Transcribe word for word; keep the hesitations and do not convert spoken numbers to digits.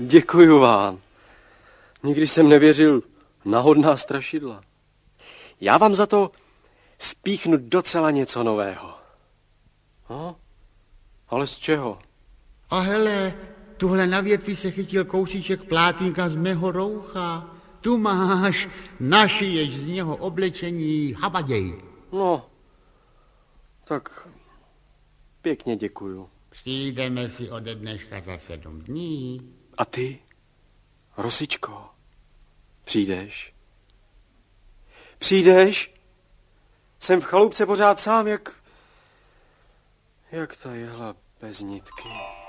Děkuju vám. Nikdy jsem nevěřil na hodná strašidla. Já vám za to spíchnu docela něco nového. No, ale z čeho? A hele, tuhle na větvi se chytil kousíček plátínka z mého roucha. Tu máš, našiješ z něho oblečení habaděj. No, tak pěkně děkuju. Přijdeme si ode dneška za sedm dní. A ty, Rosičko, přijdeš? Přijdeš? Jsem v chalupce pořád sám, jak... jak ta jehla bez nitky.